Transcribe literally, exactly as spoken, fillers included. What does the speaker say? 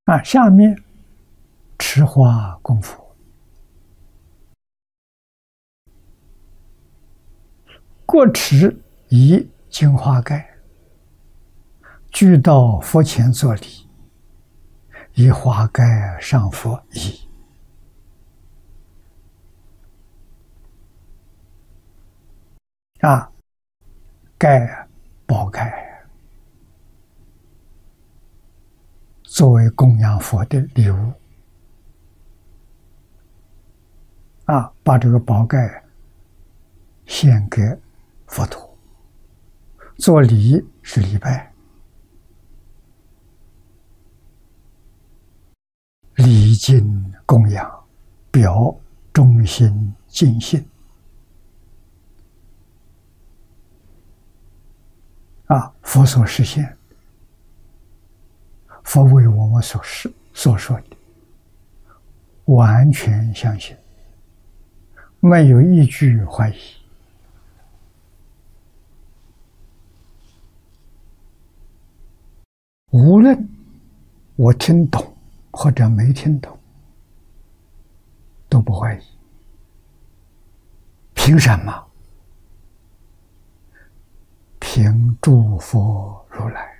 啊，下面持花供佛，各持一金花盖，具到佛前作礼，以花盖上佛一。啊，盖宝盖作为供养佛的礼物。啊，把这个宝盖献给佛陀，做礼是礼拜，礼敬供养，表忠心敬信。啊，佛所实现，佛为我们所示所说的，完全相信，没有一句怀疑。无论我听懂或者没听懂，都不怀疑。凭什么？凭诸佛如来